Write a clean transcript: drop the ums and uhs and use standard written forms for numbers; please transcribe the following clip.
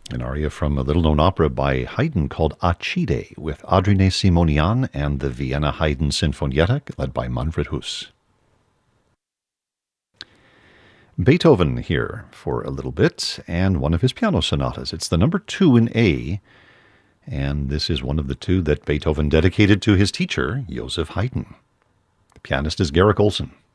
An aria from a little-known opera by Haydn called Acide, with Adrien Simonian and the Vienna Haydn Sinfonietta, led by Manfred Huss. Beethoven here for a little bit, and one of his piano sonatas. It's the number 2 in A, and this is one of the 2 that Beethoven dedicated to his teacher, Joseph Haydn. The pianist is Garrick Olson.